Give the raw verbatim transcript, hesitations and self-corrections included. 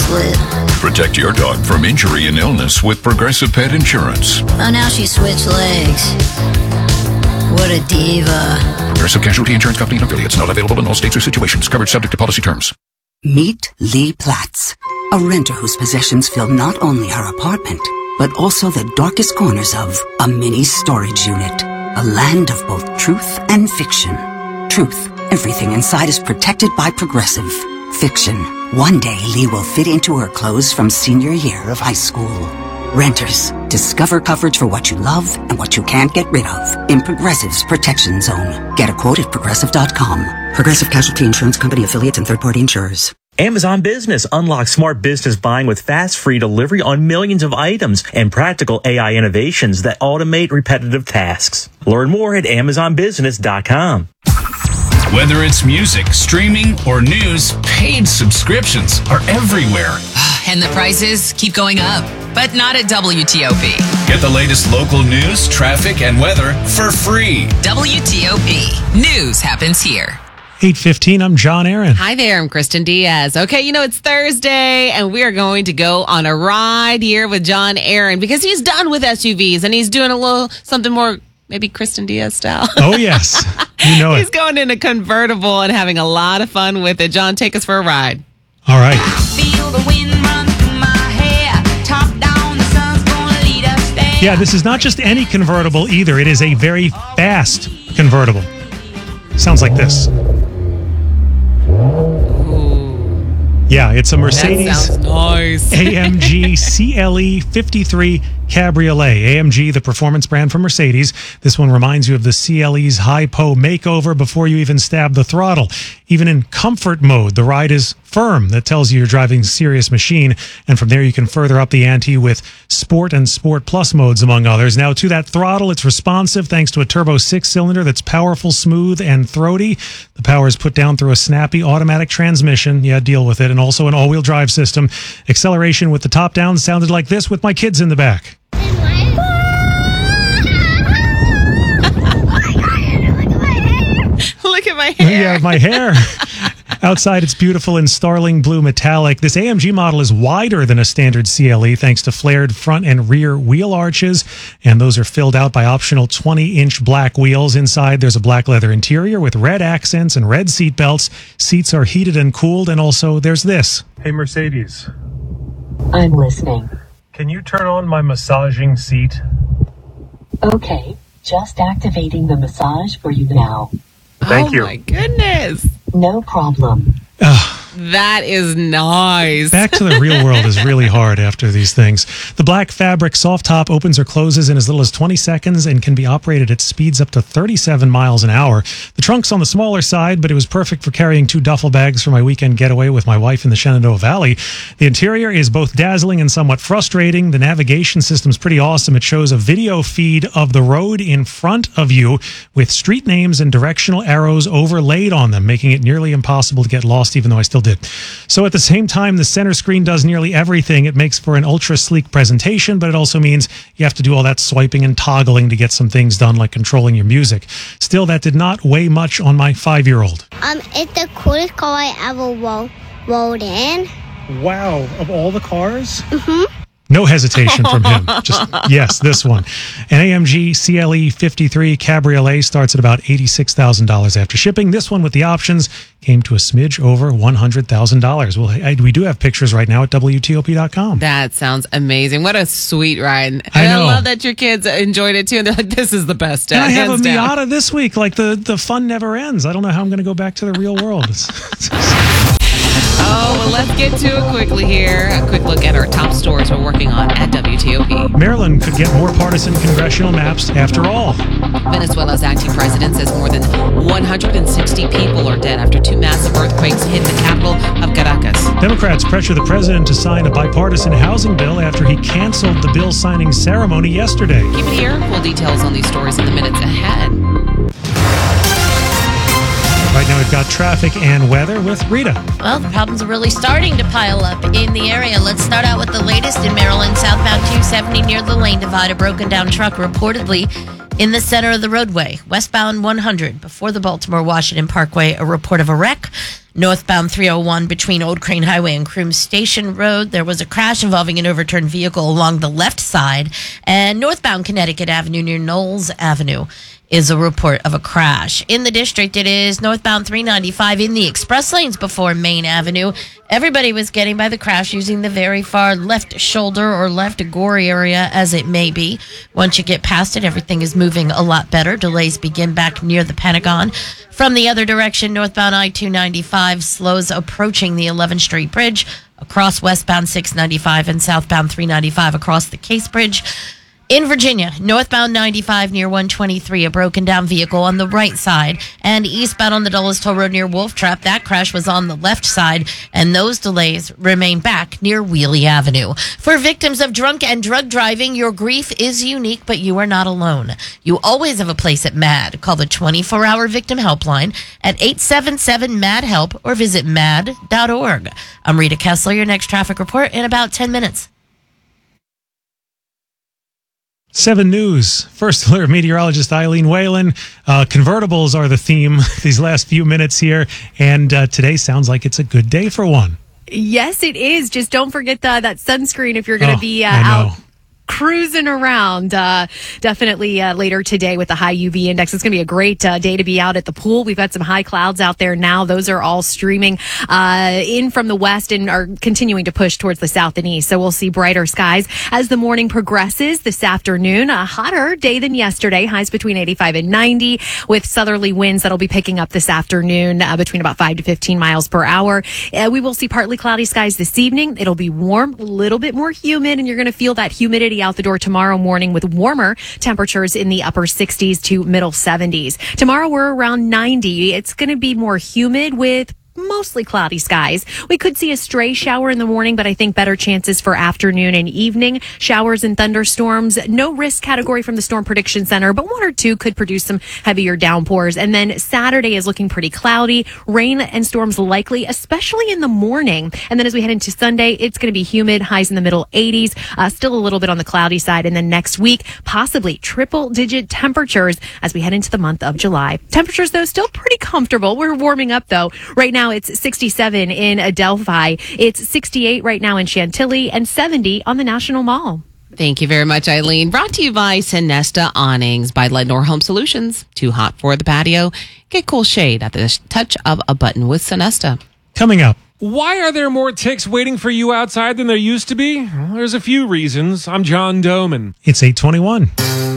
split. Protect your dog from injury and illness with Progressive Pet Insurance. Oh, now she switched legs. What a diva. Progressive Casualty Insurance Company and affiliates. Not available in all states or situations. Coverage subject to policy terms. Meet Lee Platz, a renter whose possessions fill not only her apartment, but also the darkest corners of a mini storage unit. A land of both truth and fiction. Truth. Everything inside is protected by Progressive. Fiction. One day, Lee will fit into her clothes from senior year of high school. Renters. Discover coverage for what you love and what you can't get rid of in Progressive's Protection Zone. Get a quote at Progressive dot com. Progressive Casualty Insurance Company affiliates and third-party insurers. Amazon Business. Unlock smart business buying with fast, free delivery on millions of items and practical A I innovations that automate repetitive tasks. Learn more at Amazon Business dot com. Whether it's music, streaming, or news, paid subscriptions are everywhere. And the prices keep going up, but not at W T O P. Get the latest local news, traffic, and weather for free. W T O P. News happens here. eight fifteen, I'm John Aaron. Hi there, I'm Kristen Diaz. Okay, you know, it's Thursday, and we are going to go on a ride here with John Aaron because he's done with S U Vs, and he's doing a little something more, maybe Kristen Diaz style. Oh, yes. You know it. He's going in a convertible and having a lot of fun with it. John, take us for a ride. All right. Feel the wind run through my hair. Top down, the sun's gonna lead us there. Yeah, this is not just any convertible either. It is a very fast convertible. Sounds like this. Yeah, it's a Mercedes That sounds nice. A M G C L E fifty-three Cabriolet. A M G, the performance brand from Mercedes. This one reminds you of the C L E's Hypo makeover before you even stab the throttle. Even in comfort mode, the ride is firm. That tells you you're driving a serious machine. And from there, you can further up the ante with Sport and Sport Plus modes, among others. Now, to that throttle, it's responsive thanks to a turbo six-cylinder that's powerful, smooth, and throaty. The power is put down through a snappy automatic transmission. Yeah, deal with it. And also an all-wheel drive system. Acceleration with the top down sounded like this with my kids in the back. Look at my hair. Yeah, my hair. Outside, it's beautiful in starling blue metallic. This A M G model is wider than a standard C L E thanks to flared front and rear wheel arches, and those are filled out by optional twenty-inch black wheels. Inside, there's a black leather interior with red accents and red seat belts. Seats are heated and cooled, and also there's this. Hey, Mercedes. I'm listening. Can you turn on my massaging seat? Okay, just activating the massage for you now. Thank oh you. Oh, my goodness. No problem. That is nice. Back to the real world is really hard after these things. The black fabric soft top opens or closes in as little as twenty seconds and can be operated at speeds up to thirty-seven miles an hour. The trunk's on the smaller side, but it was perfect for carrying two duffel bags for my weekend getaway with my wife in the Shenandoah Valley. The interior is both dazzling and somewhat frustrating. The navigation system's pretty awesome. It shows a video feed of the road in front of you with street names and directional arrows overlaid on them, making it nearly impossible to get lost, even though I still did. So at the same time, the center screen does nearly everything. It makes for an ultra sleek presentation, but it also means you have to do all that swiping and toggling to get some things done, like controlling your music. Still, that did not weigh much on my five-year-old. Um, it's the coolest car I ever ro- rode in. Wow, of all the cars? Mm-hmm. No hesitation from him. Just, yes, this one. An A M G C L E fifty-three Cabriolet starts at about eighty-six thousand dollars after shipping. This one with the options came to a smidge over one hundred thousand dollars. Well, I, we do have pictures right now at W T O P dot com. That sounds amazing. What a sweet ride. And I know. I love that your kids enjoyed it too. And they're like, this is the best. And I have a hands down. Miata this week. Like, the, the fun never ends. I don't know how I'm going to go back to the real world. Oh, well, let's get to it quickly here. A quick look at our top stories we're working on at W T O P. Maryland could get more partisan congressional maps after all. Venezuela's acting president says more than one hundred sixty people are dead after two massive earthquakes hit the capital of Caracas. Democrats pressure the president to sign a bipartisan housing bill after he canceled the bill signing ceremony yesterday. Keep it here. Full details on these stories in the minutes ahead. Right now we've got traffic and weather with Rita. Well, the problems are really starting to pile up in the area. Let's start out with the latest in Maryland. Southbound two seventy near the lane divide. A broken down truck reportedly In the center of the roadway, westbound one hundred before the Baltimore-Washington Parkway, a report of a wreck. Northbound three oh one between Old Crane Highway and Croom Station Road, there was a crash involving an overturned vehicle along the left side. And northbound Connecticut Avenue near Knowles Avenue is a report of a crash. In the district, it is northbound three ninety-five in the express lanes before Main Avenue. Everybody was getting by the crash using the very far left shoulder or left gore area, as it may be. Once you get past it, everything is moving a lot better. Delays begin back near the Pentagon. From the other direction, northbound I two ninety-five slows approaching the eleventh Street Bridge, across westbound six ninety-five and southbound three ninety-five across the Case Bridge. In Virginia, northbound ninety-five near one twenty-three, a broken down vehicle on the right side, and eastbound on the Dulles Toll Road near Wolf Trap, that crash was on the left side, and those delays remain back near Wheelie Avenue. For victims of drunk and drug driving, your grief is unique, but you are not alone. You always have a place at MAD. Call the twenty-four hour victim helpline at eight seven seven MAD HELP or visit mad dot org. I'm Rita Kessler, your next traffic report in about ten minutes. Seven News. First alert meteorologist Eileen Whalen. Uh, convertibles are the theme these last few minutes here, and uh, today sounds like it's a good day for one. Yes, it is. Just don't forget the, that sunscreen if you're going to Oh, be uh, I know. out cruising around. Uh, definitely uh, later today with the high U V index. It's going to be a great uh, day to be out at the pool. We've got some high clouds out there now. Those are all streaming uh, in from the west and are continuing to push towards the south and east. So we'll see brighter skies as the morning progresses this afternoon. A hotter day than yesterday. Highs between eighty-five and ninety with southerly winds that'll be picking up this afternoon uh, between about five to fifteen miles per hour. Uh, we will see partly cloudy skies this evening. It'll be warm, a little bit more humid, and you're going to feel that humidity out the door tomorrow morning with warmer temperatures in the upper sixties to middle seventies. Tomorrow we're around ninety. It's going to be more humid with mostly cloudy skies. We could see a stray shower in the morning, but I think better chances for afternoon and evening showers and thunderstorms. No risk category from the Storm Prediction Center, but one or two could produce some heavier downpours. And then Saturday is looking pretty cloudy. Rain and storms likely, especially in the morning. And then as we head into Sunday, it's going to be humid, highs in the middle eighties, uh, still a little bit on the cloudy side. And then next week, possibly triple digit temperatures as we head into the month of July. Temperatures, though, still pretty comfortable. We're warming up, though. Right now, it's sixty-seven in Adelphi. It's sixty-eight right now in Chantilly and seventy on the National Mall. Thank you very much, Eileen. Brought to you by Sinesta Awnings by Lednor Home Solutions. Too hot for the patio? Get cool shade at the touch of a button with Sinesta. Coming up. Why are there more ticks waiting for you outside than there used to be? Well, there's a few reasons. I'm John Doman. It's eight twenty-one.